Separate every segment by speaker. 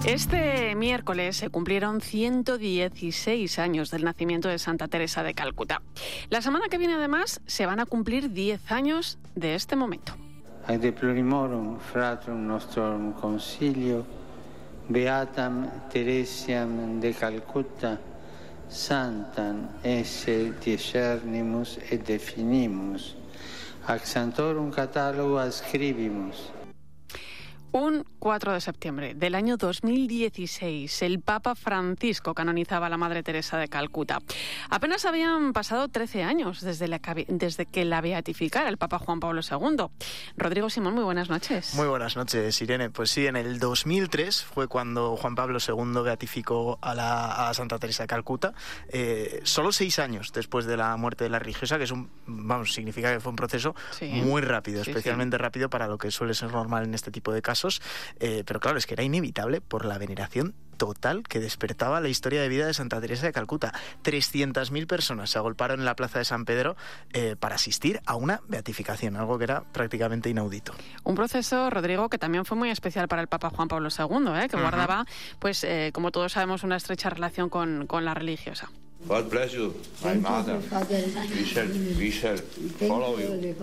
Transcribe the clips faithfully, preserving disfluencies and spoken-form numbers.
Speaker 1: Este miércoles se cumplieron ciento dieciséis años del nacimiento de Santa Teresa de Calcuta. La semana que viene, además, se van a cumplir diez años de este momento.
Speaker 2: Ad deplorimorum fratrum nostrum concilio, beatam Teresiam de Calcutta, santam esse discernimus et definimus, ac santorum catalogo ascribimus.
Speaker 1: Un cuatro de septiembre del año dos mil dieciséis, el Papa Francisco canonizaba a la Madre Teresa de Calcuta. Apenas habían pasado trece años desde, la, desde que la beatificara el Papa Juan Pablo segundo. Rodrigo Simón, muy buenas noches.
Speaker 3: Muy buenas noches, Irene. Pues sí, en el dos mil tres fue cuando Juan Pablo segundo beatificó a, la, a Santa Teresa de Calcuta, eh, solo seis años después de la muerte de la religiosa, que es un, vamos, significa que fue un proceso sí. muy rápido, sí, especialmente sí. rápido para lo que suele ser normal en este tipo de casos. Eh, pero claro, es que era inevitable por la veneración total que despertaba la historia de vida de Santa Teresa de Calcuta. trescientas mil personas se agolparon en la plaza de San Pedro eh, para asistir a una beatificación, algo que era prácticamente inaudito.
Speaker 1: Un proceso, Rodrigo, que también fue muy especial para el Papa Juan Pablo segundo, ¿eh? que uh-huh. guardaba, pues, eh, como todos sabemos, una estrecha relación con, con la religiosa.
Speaker 4: God bless you, my mother. We shall, we shall follow you.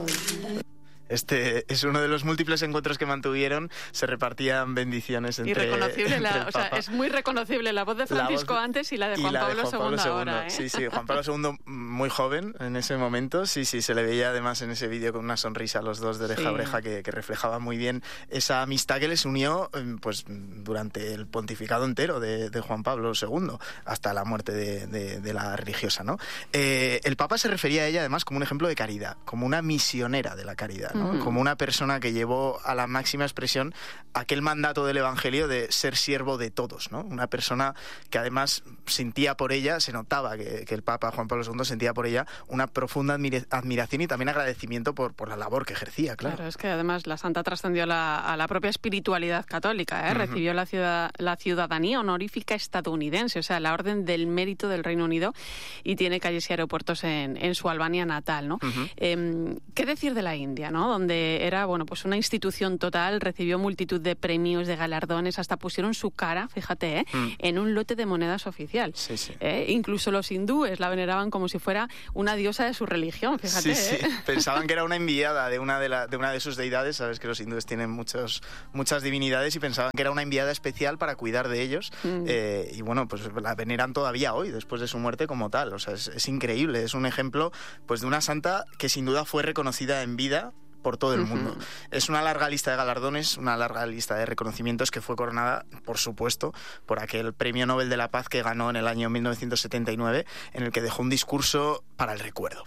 Speaker 3: Este es uno de los múltiples encuentros que mantuvieron, se repartían bendiciones entre,
Speaker 1: Irreconocible,
Speaker 3: entre
Speaker 1: la,
Speaker 3: el
Speaker 1: o sea,
Speaker 3: Papa.
Speaker 1: Es muy reconocible la voz de Francisco voz, antes y la de Juan,
Speaker 3: la
Speaker 1: Pablo,
Speaker 3: de Juan Pablo segundo ahora. ¿eh?
Speaker 1: Sí,
Speaker 3: sí, Juan Pablo segundo muy joven en ese momento, sí, sí, se le veía además en ese vídeo con una sonrisa a los dos de oreja sí. a oreja que, que reflejaba muy bien esa amistad que les unió pues durante el pontificado entero de, de Juan Pablo segundo, hasta la muerte de, de, de la religiosa, ¿no? Eh, el Papa se refería a ella además como un ejemplo de caridad, como una misionera de la caridad, ¿no? Uh-huh. Como una persona que llevó a la máxima expresión aquel mandato del Evangelio de ser siervo de todos, ¿no? Una persona que además sentía por ella, se notaba que, que el Papa Juan Pablo segundo sentía por ella una profunda admira- admiración y también agradecimiento por, por la labor que ejercía, claro.
Speaker 1: Claro, es que además la santa trascendió la, a la propia espiritualidad católica, ¿eh? Uh-huh. Recibió la, ciudad, la ciudadanía honorífica estadounidense, o sea, la Orden del Mérito del Reino Unido, y tiene calles y aeropuertos en, en su Albania natal, ¿no? Uh-huh. Eh, ¿Qué decir de la India, ¿no? Donde era, bueno, pues una institución total, recibió multitud de premios, de galardones, hasta pusieron su cara, fíjate, ¿eh? mm. en un lote de monedas oficial.
Speaker 3: Sí, sí.
Speaker 1: ¿Eh? Incluso los hindúes la veneraban como si fuera una diosa de su religión, fíjate.
Speaker 3: Sí,
Speaker 1: ¿eh?
Speaker 3: sí. Pensaban que era una enviada de una de, la, de una de sus deidades, sabes que los hindúes tienen muchos, muchas divinidades y pensaban que era una enviada especial para cuidar de ellos mm. eh, y bueno, pues la veneran todavía hoy, después de su muerte como tal. O sea, es, es increíble, es un ejemplo pues de una santa que sin duda fue reconocida en vida por todo el mundo. Uh-huh. Es una larga lista de galardones, una larga lista de reconocimientos que fue coronada, por supuesto, por aquel Premio Nobel de la Paz que ganó en el año mil novecientos setenta y nueve, en el que dejó un discurso para el recuerdo.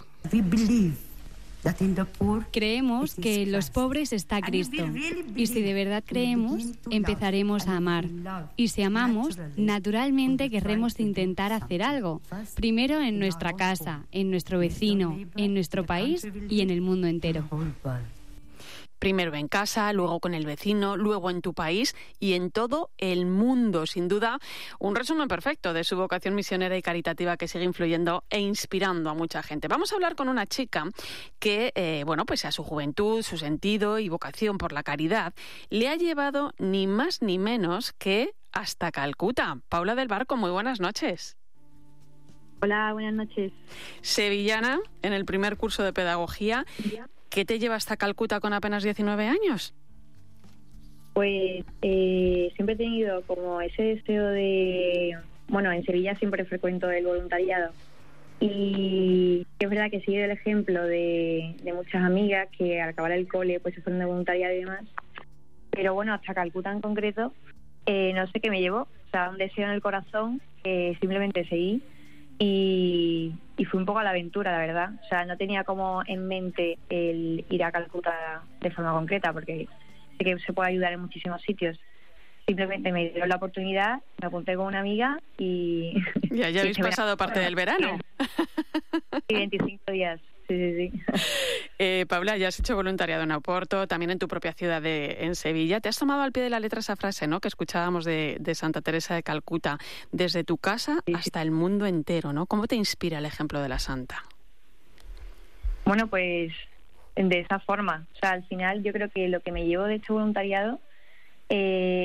Speaker 5: Creemos que en los pobres está Cristo, y si de verdad creemos, empezaremos a amar. Y si amamos, naturalmente querremos intentar hacer algo, primero en nuestra casa, en nuestro vecino, en nuestro país y en el mundo entero.
Speaker 1: Primero en casa, luego con el vecino, luego en tu país y en todo el mundo. Sin duda, un resumen perfecto de su vocación misionera y caritativa que sigue influyendo e inspirando a mucha gente. Vamos a hablar con una chica que, eh, bueno, pues a su juventud, su sentido y vocación por la caridad le ha llevado ni más ni menos que hasta Calcuta. Paula del Barco, muy buenas noches.
Speaker 6: Hola, buenas noches.
Speaker 1: Sevillana, en el primer curso de pedagogía. ¿Qué te lleva hasta Calcuta con apenas diecinueve años?
Speaker 6: Pues eh, siempre he tenido como ese deseo de... Bueno, en Sevilla siempre frecuento el voluntariado. Y es verdad que he seguido el ejemplo de, de muchas amigas que al acabar el cole pues se fueron de voluntariado y demás. Pero bueno, hasta Calcuta en concreto, eh, no sé qué me llevó. O sea, un deseo en el corazón que simplemente seguí. Y, y fui un poco a la aventura, la verdad. O sea, no tenía como en mente el ir a Calcuta de forma concreta, porque sé que se puede ayudar en muchísimos sitios. Simplemente me dieron la oportunidad, me apunté con una amiga y...
Speaker 1: Ya, ya habéis pasado me... parte del verano.
Speaker 6: Sí, veinticinco días. Sí, sí, sí.
Speaker 1: Eh, Paula, ya has hecho voluntariado en Oporto, también en tu propia ciudad de en Sevilla. Te has tomado al pie de la letra esa frase, ¿no?, que escuchábamos de, de Santa Teresa de Calcuta, desde tu casa sí, hasta sí. el mundo entero, ¿no? ¿Cómo te inspira el ejemplo de la santa?
Speaker 6: Bueno, pues de esa forma. O sea, al final yo creo que lo que me llevo de este voluntariado eh,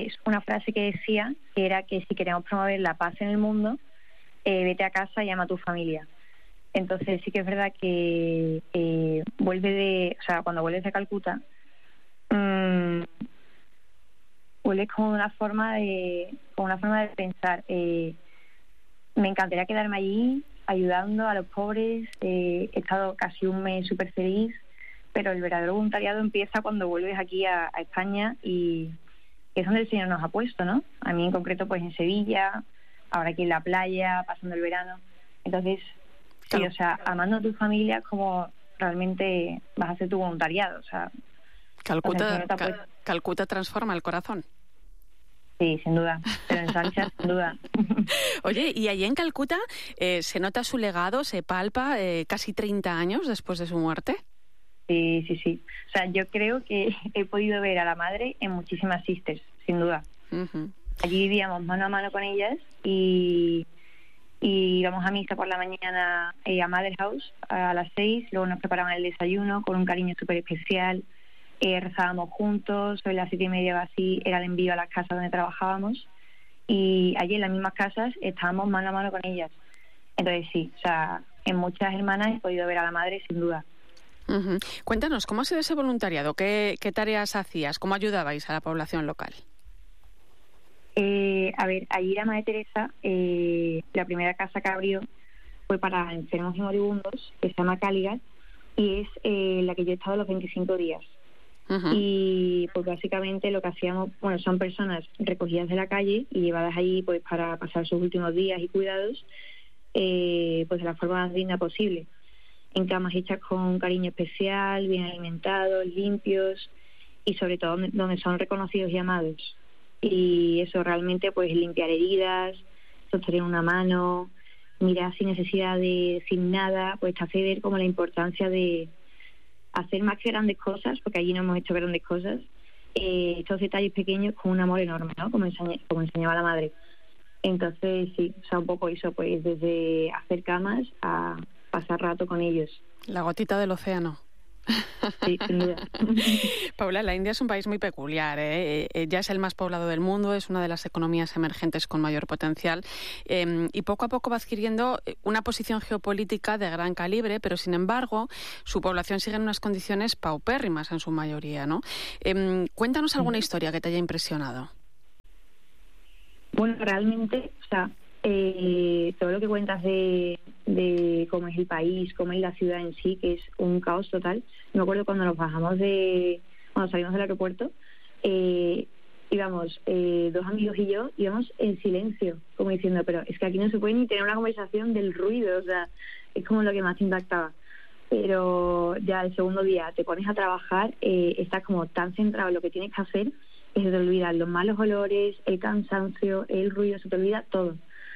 Speaker 6: pues una frase que decía que era que si queremos promover la paz en el mundo, eh, vete a casa y ama a tu familia. Entonces sí que es verdad que eh, vuelve de, o sea, cuando vuelves de Calcuta, mmm, vuelves con una forma de, con una forma de pensar. Eh, me encantaría quedarme allí ayudando a los pobres. Eh, he estado casi un mes súper feliz, pero el verdadero voluntariado empieza cuando vuelves aquí a, a España, y es donde el Señor nos ha puesto, ¿no? A mí en concreto, pues en Sevilla, ahora aquí en la playa, pasando el verano. Entonces, sí, o sea, amando a tu familia es como realmente vas a hacer tu voluntariado, o sea...
Speaker 1: Calcuta, Cal, Calcuta transforma el corazón.
Speaker 6: Sí, sin duda, pero en Sánchez, sin duda.
Speaker 1: Oye, y allí en Calcuta eh, se nota su legado, se palpa eh, casi treinta años después de su muerte.
Speaker 6: Sí, sí, sí. O sea, yo creo que he podido ver a la madre en muchísimas sisters, sin duda. Uh-huh. Allí vivíamos mano a mano con ellas y, y íbamos a misa por la mañana eh, a Mother House a las seis, luego nos preparaban el desayuno con un cariño súper especial. Eh, rezábamos juntos, sobre las siete y media o así era el envío a las casas donde trabajábamos, y allí en las mismas casas estábamos mano a mano con ellas. Entonces sí, o sea, en muchas hermanas he podido ver a la madre, sin duda.
Speaker 1: Uh-huh. Cuéntanos, ¿cómo ha sido ese voluntariado? ¿Qué, qué tareas hacías? ¿Cómo ayudabais a la población local?
Speaker 6: Eh, a ver, allí la Madre Teresa, eh, la primera casa que abrió fue para enfermos y moribundos, que se llama Cáligas, y es eh, la que yo he estado los veinticinco días. Uh-huh. Y pues básicamente lo que hacíamos, bueno, son personas recogidas de la calle y llevadas allí pues para pasar sus últimos días y cuidados eh, pues de la forma más digna posible, en camas hechas con cariño especial, bien alimentados, limpios, y sobre todo donde son reconocidos y amados. Y eso realmente, pues limpiar heridas, sostener una mano, mirar sin necesidad de decir nada, pues te hace ver como la importancia de hacer más que grandes cosas, porque allí no hemos hecho grandes cosas, eh, estos detalles pequeños con un amor enorme, ¿no? Como, enseña, como enseñaba la madre. Entonces, sí, o sea, un poco eso, pues desde hacer camas a pasar rato con ellos.
Speaker 1: La gotita del océano.
Speaker 6: Sí, sin duda.
Speaker 1: Paula, la India es un país muy peculiar, ¿eh? Ya es el más poblado del mundo, es una de las economías emergentes con mayor potencial eh, y poco a poco va adquiriendo una posición geopolítica de gran calibre, pero sin embargo su población sigue en unas condiciones paupérrimas en su mayoría, ¿no? Eh, cuéntanos alguna historia que te haya impresionado.
Speaker 6: Bueno, realmente, o sea, eh, todo lo que cuentas de, de cómo es el país, cómo es la ciudad en sí, que es un caos total. Me acuerdo cuando nos bajamos de, cuando salimos del aeropuerto, eh, íbamos eh, dos amigos y yo, íbamos en silencio, como diciendo, pero es que aquí no se puede ni tener una conversación del ruido, o sea, es como lo que más impactaba. Pero ya el segundo día te pones a trabajar, eh, estás como tan centrado en lo que tienes que hacer, que se te olvidan los malos olores, el cansancio, el ruido, se te olvida todo.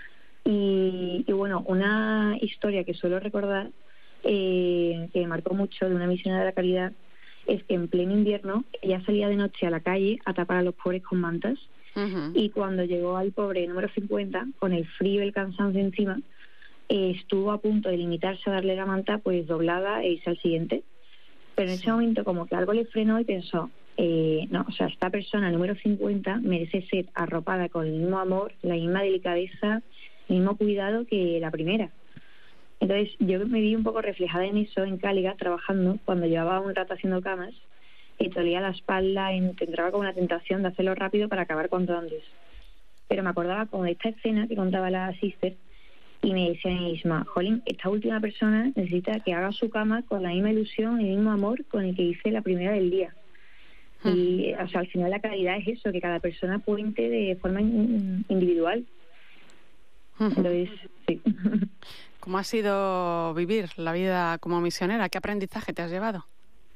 Speaker 6: Y, y bueno, una historia que suelo recordar, eh, que me marcó mucho, de una misionera de la caridad, es que en pleno invierno ella salía de noche a la calle a tapar a los pobres con mantas. Uh-huh. Y cuando llegó al pobre número cincuenta, con el frío y el cansancio encima, eh, estuvo a punto de limitarse a darle la manta pues doblada e irse al siguiente. Pero en ese momento como que algo le frenó y pensó, eh, no, o sea, esta persona número cincuenta merece ser arropada con el mismo amor, la misma delicadeza, el mismo cuidado que la primera. Entonces yo me vi un poco reflejada en eso en Cáligas, trabajando, cuando llevaba un rato haciendo camas y te dolía la espalda y te entraba como una tentación de hacerlo rápido para acabar cuanto antes. Pero me acordaba como de esta escena que contaba la sister y me decía a mí misma, jolín, esta última persona necesita que haga su cama con la misma ilusión y el mismo amor con el que hice la primera del día. Uh-huh. Y o sea, al final la caridad es eso, que cada persona cuente de forma in- individual. Entonces, sí.
Speaker 1: ¿Cómo ha sido vivir la vida como misionera? ¿Qué aprendizaje te has llevado?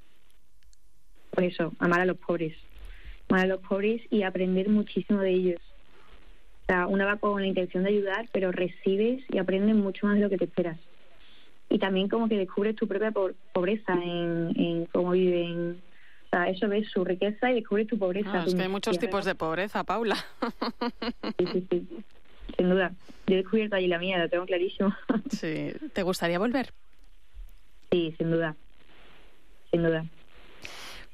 Speaker 6: Por eso, amar a los pobres. Amar a los pobres y aprender muchísimo de ellos. O sea, una va con la intención de ayudar, pero recibes y aprendes mucho más de lo que te esperas. Y también como que descubres tu propia pobreza en, en cómo viven. O sea, eso ves su riqueza y descubres tu pobreza.
Speaker 1: Ah, es que hay muchos tipos de pobreza, Paula.
Speaker 6: Sí, sí, sí. Sin duda. Yo he descubierto allí la mía, lo tengo clarísimo.
Speaker 1: Sí. ¿Te gustaría volver?
Speaker 6: Sí, sin duda. Sin duda.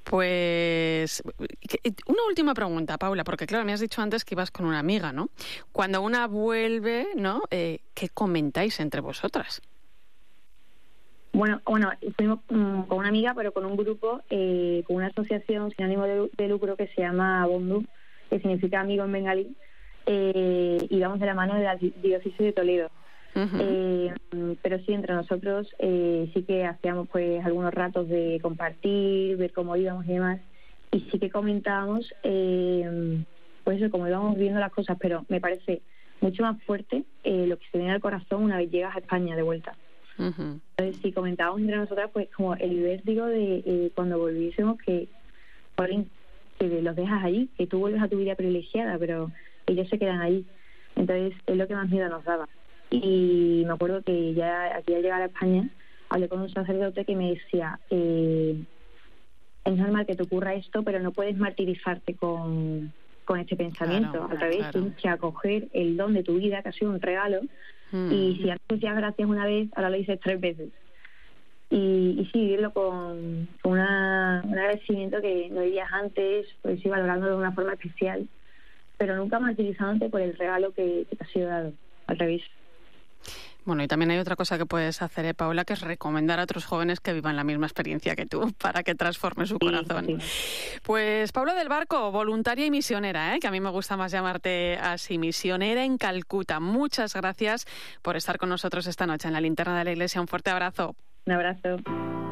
Speaker 1: Pues una última pregunta, Paula, porque claro, me has dicho antes que ibas con una amiga, ¿no? Cuando una vuelve, ¿no? Eh, ¿qué comentáis entre vosotras?
Speaker 6: Bueno, bueno, fuimos um, con una amiga, pero con un grupo, eh, con una asociación sin ánimo de, de lucro que se llama Bondu, que significa amigo en bengalí, eh, y vamos de la mano de la diócesis de Toledo. Uh-huh. Eh, pero sí, entre nosotros eh, sí que hacíamos pues algunos ratos de compartir, ver cómo íbamos y demás, y sí que comentábamos eh, pues eso, cómo íbamos viendo las cosas, pero me parece mucho más fuerte eh, lo que se viene al corazón una vez llegas a España de vuelta. Uh-huh. Entonces sí comentábamos entre nosotras pues como el vértigo de eh, cuando volviésemos, que, que los dejas allí, que tú vuelves a tu vida privilegiada, pero ellos se quedan allí. Entonces es lo que más miedo nos daba. Y me acuerdo que ya aquí al llegar a España hablé con un sacerdote que me decía eh, es normal que te ocurra esto, pero no puedes martirizarte con, con este pensamiento. Claro, al revés, claro. Tienes que acoger el don de tu vida, que ha sido un regalo, mm. y si antes decías gracias una vez, ahora lo dices tres veces. Y, y sí, vivirlo con, con una, un agradecimiento que no vivías antes, pues sí, valorando de una forma especial, pero nunca martirizándote por el regalo que, que te ha sido dado, al revés.
Speaker 1: Bueno, y también hay otra cosa que puedes hacer, ¿eh, Paula?, que es recomendar a otros jóvenes que vivan la misma experiencia que tú para que transforme su corazón. Sí, sí. Pues Paula del Barco, voluntaria y misionera, ¿eh?, que a mí me gusta más llamarte así, misionera en Calcuta. Muchas gracias por estar con nosotros esta noche en la Linterna de la Iglesia. Un fuerte abrazo.
Speaker 6: Un abrazo.